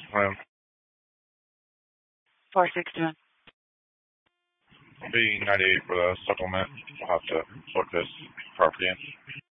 Well, 461. B98 for the supplement. We'll have to book this property in.